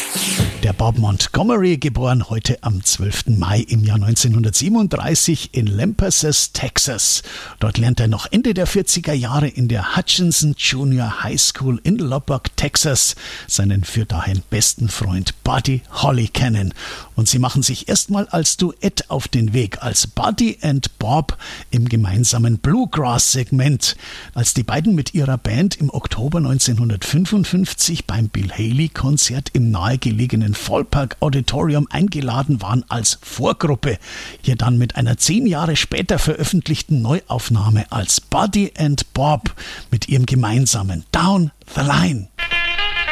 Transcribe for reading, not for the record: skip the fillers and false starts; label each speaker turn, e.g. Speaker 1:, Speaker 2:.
Speaker 1: Der Bob Montgomery, geboren heute am 12. Mai im Jahr 1937 in Lampasas, Texas. Dort lernt er noch Ende der 40er Jahre in der Hutchinson Junior High School in Lubbock, Texas, seinen für dahin besten Freund Buddy Holly kennen. Und sie machen sich erstmal als Duett auf den Weg, als Buddy and Bob im gemeinsamen Bluegrass-Segment. Als die beiden mit ihrer Band im Oktober 1955 beim Bill Haley-Konzert im nahegelegenen Fallpark Auditorium eingeladen waren als Vorgruppe, hier dann mit einer 10 Jahre später veröffentlichten Neuaufnahme als Buddy and Bob mit ihrem gemeinsamen Down the Line.